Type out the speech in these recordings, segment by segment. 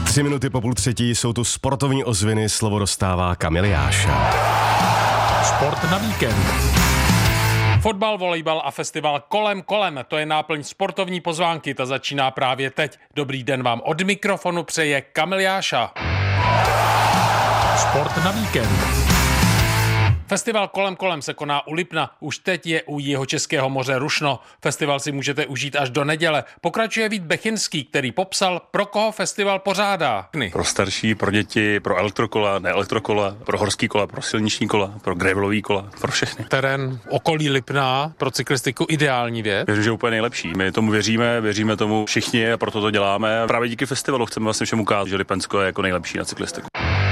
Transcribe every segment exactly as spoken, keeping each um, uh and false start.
Tři minuty po půl třetí jsou tu sportovní ozvěny, slovo dostává Kamil Jáša. Sport na víkend. Fotbal, volejbal a festival kolem kolem, to je náplň sportovní pozvánky, ta začíná právě teď. Dobrý den vám od mikrofonu přeje Kamil Jáša. Sport na víkend. Festival kolem kolem se koná u Lipna, už teď je u Jihočeského moře rušno. Festival si můžete užít až do neděle. Pokračuje Vít Bechinský, který popsal, pro koho festival pořádá. Pro starší, pro děti, pro elektrokola, ne elektrokola, pro horský kola, pro silniční kola, pro gravelový kola, pro všechny. Terén okolí Lipna pro cyklistiku ideální věc. Věřím, že je úplně nejlepší. My tomu věříme, věříme tomu všichni a proto to děláme. Právě díky festivalu chceme vlastně všem ukázat, že Lipensko je jako nejlepší na cyklistiku.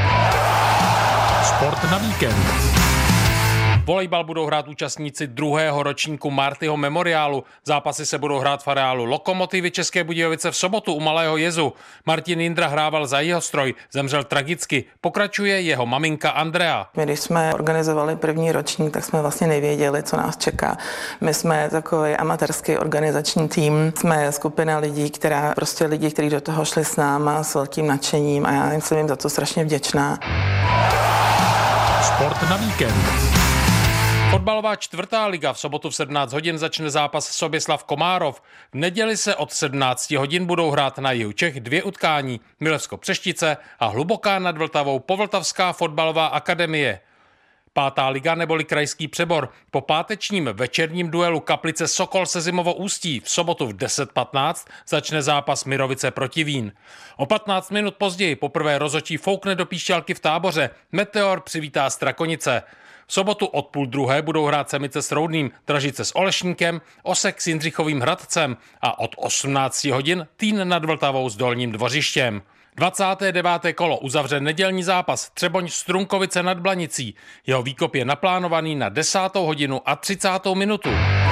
Sport na víkend. Volejbal budou hrát účastníci druhého ročníku Martyho memoriálu. Zápasy se budou hrát v areálu Lokomotivy České Budějovice v sobotu u Malého Jezu. Martin Jindra hrával za Jihostroj, zemřel tragicky. Pokračuje jeho maminka Andrea. My, když jsme organizovali první ročník, tak jsme vlastně nevěděli, co nás čeká. My jsme takový amatérský organizační tým. Jsme skupina lidí, která prostě lidi, kteří do toho šli s náma s velkým nadšením a já jsem jim za to strašně vděčná. Sport na víkend. Fotbalová čtvrtá liga v sobotu v sedmnáct hodin začne zápas Soběslav Komárov. V neděli se od sedmnáct hodin budou hrát na jihu Čech dvě utkání. Milevsko Přeštice a Hluboká nad Vltavou Povltavská fotbalová akademie. Pátá liga neboli krajský přebor. Po pátečním večerním duelu Kaplice Sokol se Zimovo Ústí v sobotu v deset patnáct začne zápas Mirovice proti Vín. O patnáct minut později poprvé rozhodčí foukne do píšťalky v Táboře. Meteor přivítá Strakonice. V sobotu od půl druhé budou hrát Semice s Roudným, Dražice s Olešníkem, Osek s Jindřichovým Hradcem a od osmnáct hodin Týn nad Vltavou s Dolním Dvořištěm. dvacáté deváté kolo uzavře nedělní zápas Třeboň Strunkovice nad Blanicí. Jeho výkop je naplánovaný na desátou hodinu a třicátou minutu.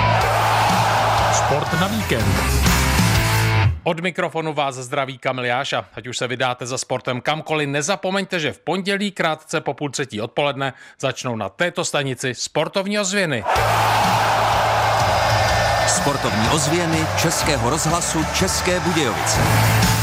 Sport na víkend. Od mikrofonu vás zdraví Kamil Jáša. Ať už se vydáte za sportem kamkoliv, nezapomeňte, že v pondělí krátce po půl třetí odpoledne začnou na této stanici sportovní ozvěny. Sportovní ozvěny Českého rozhlasu České Budějovice.